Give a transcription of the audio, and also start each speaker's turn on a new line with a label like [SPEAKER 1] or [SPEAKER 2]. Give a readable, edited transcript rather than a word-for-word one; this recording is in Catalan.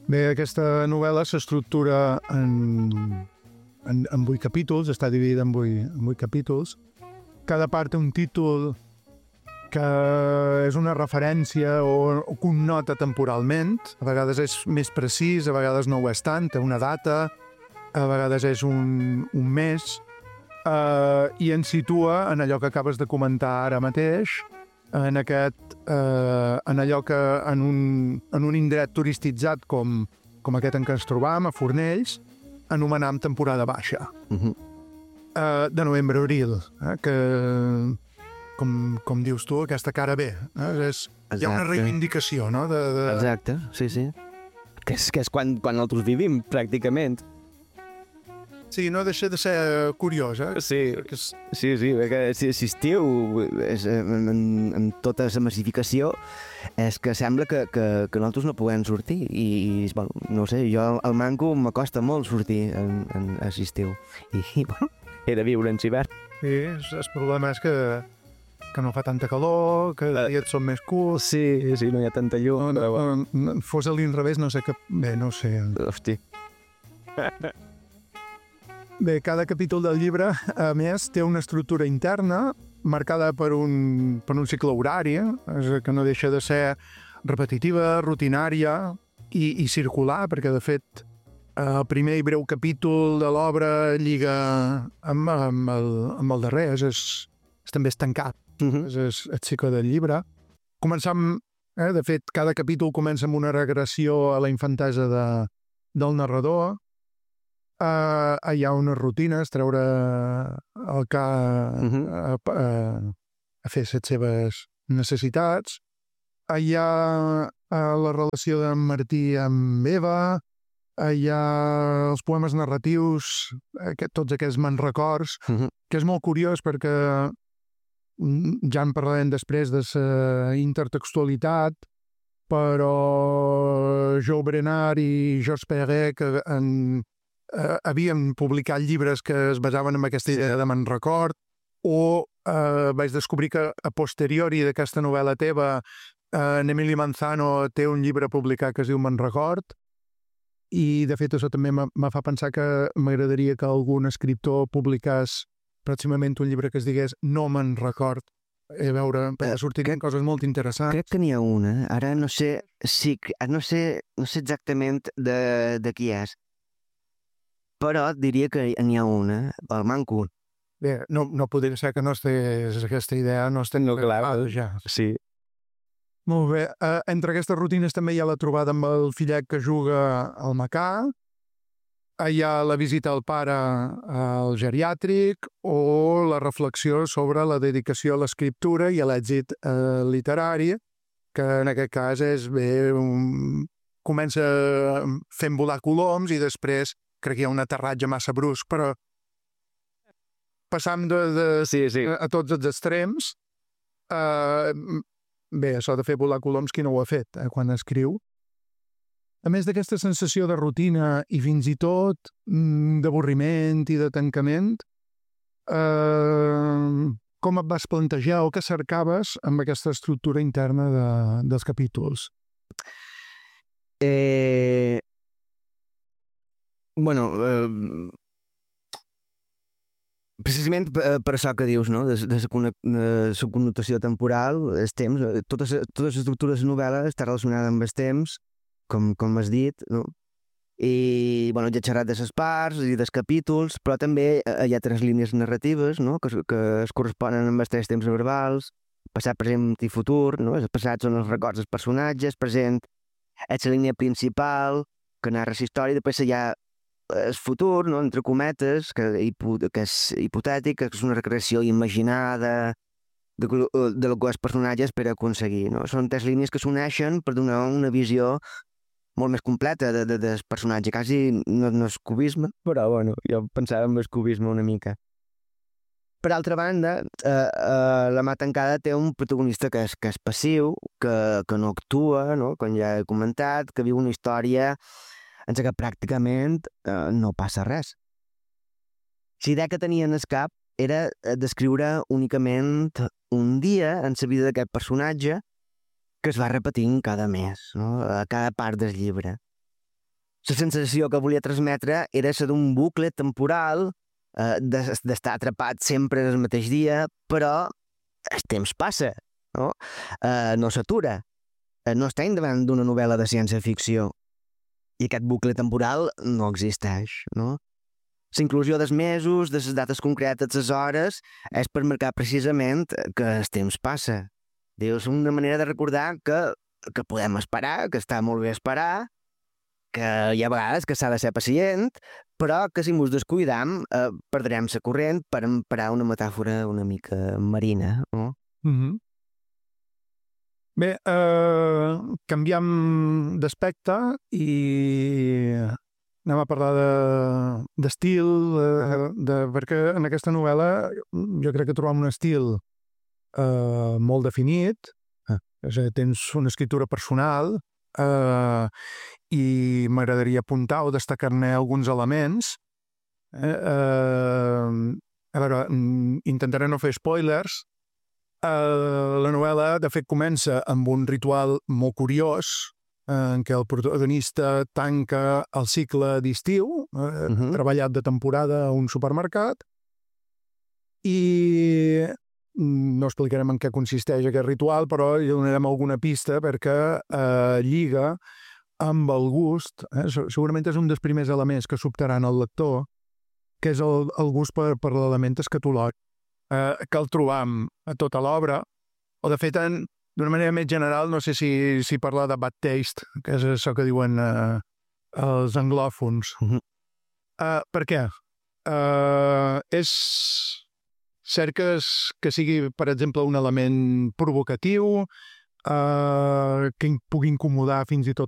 [SPEAKER 1] Bé, aquesta novel·la s'estructura en 8 capítols, està dividida en 8 capítols. Cada part té un títol que és una referència o connota temporalment. A vegades és més precís, a vegades no ho és tant, té una data, a vegades és un mes, i ens situa en allò que acabes de comentar ara mateix, en allò que en un indret turistitzat com aquest en què ens trobam, a Fornells, anomenam temporada baixa. De novembre a abril, que, com dius tu, aquesta cara B. Hi ha una reivindicació, no?
[SPEAKER 2] Exacte, sí. Que és quan nosaltres vivim, pràcticament.
[SPEAKER 1] Sí, no deixa de ser curiós,
[SPEAKER 2] Sí, perquè si estiu, amb tota la massificació, és que sembla que nosaltres no podem sortir i bueno, no sé, jo al manco m'acosta molt sortir a l'estiu i bueno, he de viure en hivern.
[SPEAKER 1] Sí, el problema és que no fa tanta calor, que els dies són més curts.
[SPEAKER 2] Sí, no hi ha tanta llum.
[SPEAKER 1] Fos a l'inrevés, no sé què... Bé, no sé.
[SPEAKER 2] Hosti.
[SPEAKER 1] Bé, cada capítol del llibre, a més, té una estructura interna marcada per un cicle horari, que no deixa de ser repetitiva, rutinària i circular, perquè, de fet, el primer i breu capítol de l'obra lliga amb el darrer, també és tancat, és el cicle del llibre. Començam, de fet, cada capítol comença amb una regressió a la infantesa del narrador. Hi ha unes rutines, treure el ca a fer les seves necessitats. Hi ha la relació d'en Martí amb Eva, hi ha els poemes narratius, tots aquests manrecords, que és molt curiós perquè ja en parlarem després de la intertextualitat, però Jo Brenard i Georges Perec havien publicat llibres que es basaven en aquesta idea de manrecord, o vaig descobrir que a posteriori d'aquesta novel·la teva, en Emili Manzano té un llibre publicat que es diu Manrecord, i de fet això també me fa pensar que m'agradaria que algun escriptor publicés pròximament un llibre que es digués No me'n record. A veure, sortirien coses molt interessants.
[SPEAKER 2] Crec que n'hi ha una, ara no sé exactament de qui és, però et diria que n'hi ha una, el manco.
[SPEAKER 1] Bé, no podria ser que no estigués aquesta idea, no estem...
[SPEAKER 2] No, clar,
[SPEAKER 1] ja.
[SPEAKER 2] Sí.
[SPEAKER 1] Molt bé. Entre aquestes rutines també hi ha la trobada amb el fillet que juga al Macà, hi ha la visita al pare al geriàtric o la reflexió sobre la dedicació a l'escriptura i a l'èxit literari, que en aquest cas és bé... Comença fent volar coloms i després crec que hi ha un aterratge massa brusc, però passam a tots els extrems. Bé, això de fer volar coloms, qui no ho ha fet quan escriu? A més d'aquesta sensació de rutina i fins i tot d'avorriment i de tancament, com et vas plantejar o què cercaves amb aquesta estructura interna dels capítols?
[SPEAKER 2] Bueno, precisament per això que dius, no? De la connotació temporal, el temps, totes les estructures de novel·la està relacionada amb el temps, com has dit, no? I, bueno, ja he xerrat de les parts i dels capítols, però també hi ha 3 línies narratives, no? Que es corresponen amb els 3 temps verbals, passat, present i futur, no? El passat són els records dels personatges, present és la línia principal, que narra la història, després hi ha el futur, no? Entre cometes, que és hipotètic, que és una recreació imaginada de lo que els personatges per aconseguir, no? Són 3 línies que s'uneixen per donar una visió molt més completa del personatge, quasi no és cubisme, però bueno, jo pensava en el cubisme una mica. Per altra banda, la mà tancada té un protagonista que és passiu, que no actua, no? Com ja he comentat, que viu una història en què pràcticament no passa res. La idea que tenia en el cap era descriure únicament un dia en la vida d'aquest personatge que es va repetint cada mes, no? A cada part del llibre. la sensació que volia transmetre era la d'un bucle temporal, d'estar atrapat sempre en el mateix dia, però el temps passa, no? No s'atura. No estem davant d'una novel·la de ciència-ficció i aquest bucle temporal no existeix, no? La inclusió dels mesos, de les dates concretes, les hores, és per marcar precisament que el temps passa. És una manera de recordar que podem esperar, que està molt bé esperar, que hi ha vegades que s'ha de ser pacient, però que si ens descuidam perdrem la corrent, per emprar una metàfora una mica marina, no?
[SPEAKER 1] Mm-hmm. Bé, canviam d'aspecte i anem a parlar d'estil, perquè en aquesta novel·la jo crec que trobam un estil molt definit, és a dir, tens una escriptura personal i m'agradaria apuntar o destacar-ne alguns elements. A veure, intentaré no fer spoilers. La novel·la, de fet, comença amb un ritual molt curiós en què el protagonista tanca el cicle d'estiu, treballat de temporada a un supermercat, i no explicarem en què consisteix aquest ritual, però hi donarem alguna pista perquè lliga amb el gust. Segurament és un dels primers elements que sobtaran el lector, que és el gust per l'element escatològic, que el trobam a tota l'obra, o de fet, d'una manera més general, no sé si parlar de bad taste, que és això que diuen els anglòfons. Per què? És cert que sigui, per exemple, un element provocatiu, que pugui incomodar fins i tot